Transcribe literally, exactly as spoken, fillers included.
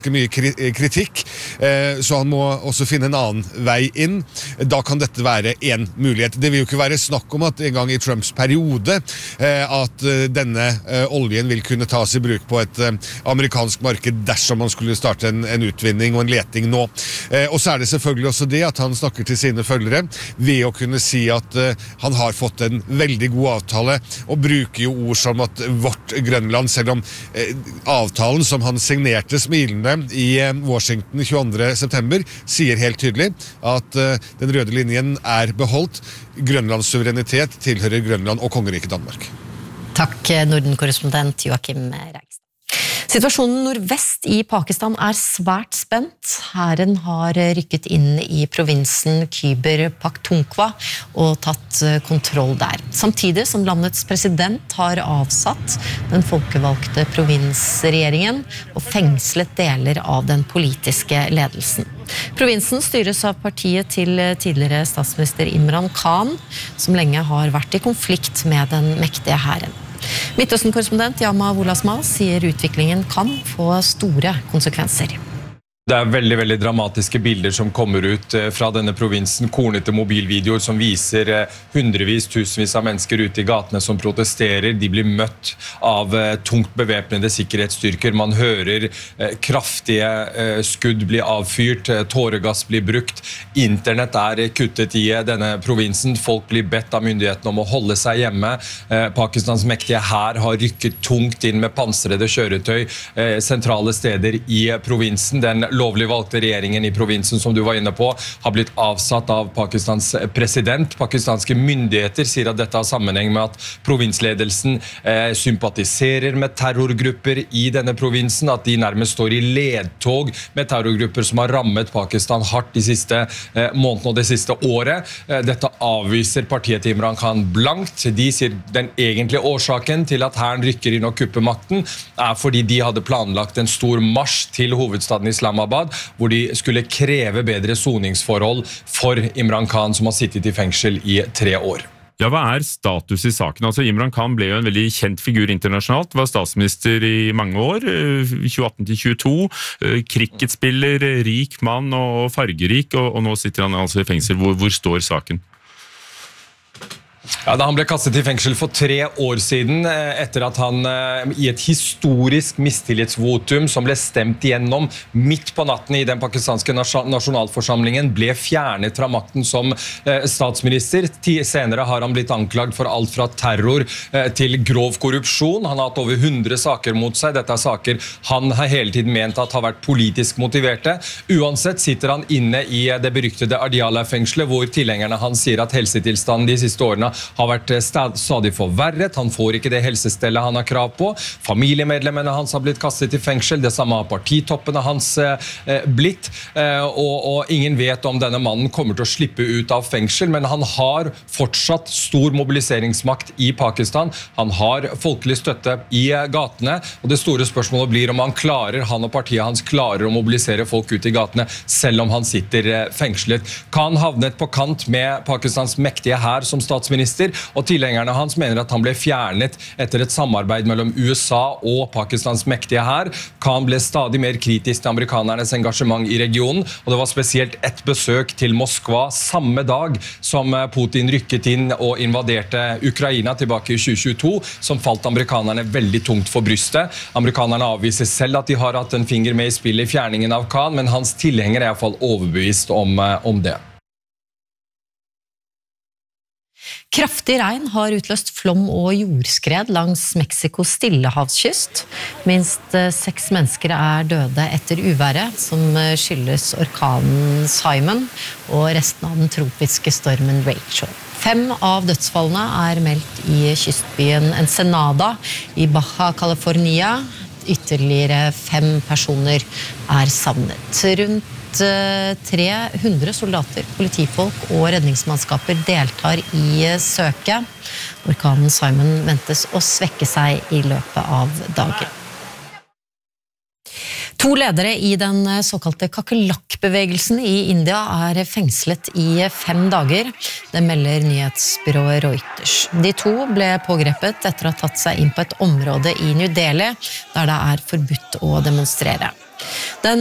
mye kritikk, så han må også finne en annen vei inn. Da kan dette være en mulighet. Det vil jo ikke være snakk om at en gang i Trumps periode at denne oljen vil kunne tas i bruk på et amerikansk marked dersom man skulle starte en, en utvinning og en leting nå. Og så er det selvfølgelig også det at han snakker til sine følgere ved å kunne si at han har fått en veldig god avtale og bruker jo ord som at vårt Grønland, selv om avtalen som han signerte smilende i Washington tjueandre september sier helt tydelig at den røde linjen er beholdt. Grønlands suverenitet tilhører Grønland og kongeriket Danmark. Takk, Norden-korrespondent Joachim Reigstad. Situasjonen nordvest i Pakistan er svært spent. Hæren har rykket inn i provinsen Khyber Pakhtunkhwa og tatt kontroll der. Samtidig som landets president har avsatt den folkevalgte provinsregjeringen og fengslet deler av den politiske ledelsen. Provinsen styres av partiet til tidligere statsminister Imran Khan, som lenge har vært i konflikt med den mektige hæren. Midtøsten-korrespondent Yama Wolasma sier utviklingen kan få store konsekvenser. Det er veldig, veldig dramatiske bilder som kommer ut fra denne provinsen, kornete mobilvideoer som viser hundrevis, tusenvis av mennesker ute i gatene som protesterer. De blir møtt av tungt bevæpnede sikkerhetsstyrker. Man hører kraftige skudd bli avfyrt, tåregass blir brukt. Internett er kuttet i denne provinsen. Folk blir bedt av myndighetene om å holde seg hjemme. Pakistans mektige hær har rykket tungt inn med pansrede kjøretøy sentrale steder i provinsen. Den lovlig valgte regjeringen i provinsen, som du var inne på, har blitt avsatt av Pakistans president. Pakistanske myndigheter sier at dette har sammenheng med at provinsledelsen eh, sympatiserer med terrorgrupper i denne provinsen, at de nærmest står i ledtog med terrorgrupper som har rammet Pakistan hardt de siste eh, månedene og det siste året. Eh, dette avviser partiet til Imran Khan blankt. De sier den egentlige årsaken til at hæren rykker inn og kupper makten er fordi de hadde planlagt en stor marsj til hovedstaden Islamabad, hvor de skulle kreve bedre soningsforhold for Imran Khan, som har sittet i fengsel i tre år. Ja, hva er status i saken? Altså, Imran Khan ble jo en veldig kjent figur internasjonalt, var statsminister i mange år, tjueatten til tjueto, cricketspiller, rik mann og fargerik, og, og nå sitter han altså i fengsel. Hvor, hvor står saken? Ja, da han ble kastet i fengsel for tre år siden, etter at han i et historisk mistillitsvotum som ble stemt igjennom midt på natten i den pakistanske nasjonalforsamlingen, ble fjernet fra makten som statsminister. Senere har han blitt anklagd for alt fra terror til grov korrupsjon. Han har hatt over hundre saker mot seg. Dette er saker han har hele tiden ment at har vært politisk motiverte. Uansett sitter han inne i det beryktede Adiala-fengselet, hvor tilhengerne han sier at helsetilstanden de siste årene har vært stadig forverret. Han får ikke det helsestellet han har krav på. Familiemedlemmene hans har blitt kastet i fengsel. Det samme har partitoppene hans eh, blitt. Eh, og, og ingen vet om denne mannen kommer til å slippe ut av fengsel, men han har fortsatt stor mobiliseringsmakt i Pakistan. Han har folkelig støtte i gatene, og det store spørsmålet blir om han klarer, han og partiet hans klarer å mobilisere folk ut i gatene, selv om han sitter eh, fengslet. Khan havnet på kant med Pakistans mektige hær som statsminister, og tilhengerne hans mener at han ble fjernet etter et samarbeid mellom U S A og Pakistans mektige hær. Khan ble stadig mer kritisk til amerikanernes engasjement i regionen, og det var spesielt et besøk til Moskva samme dag som Putin rykket inn og invaderte Ukraina tilbake i tjue tjueto, som falt amerikanerne veldig tungt for brystet. Amerikanerne avviser selv at de har hatt en finger med i spillet i fjerningen av Khan, men hans tilhenger er i hvert fall overbevist om, om det. Kraftig regn har utløst flom og jordskred langs Mexikos stillehavskyst. Minst seks mennesker er døde etter uværet, som skyldes orkanen Simon og resten av den tropiske stormen Rachel. Fem av dødsfallene er meldt i kystbyen Ensenada i Baja California. Ytterligere fem personer er savnet. Rundt tre hundre soldater, politifolk og redningsmannskaper deltar i søket. Orkanen Simon ventes å svekke seg i løpet av dagen. To ledere i den såkalte kakerlakkbevegelsen i India er fengslet i fem dager. Det melder nyhetsbyrået Reuters. De to ble pågrepet etter å ha tatt seg inn på et område i New Delhi, der det er forbudt å demonstrere. Den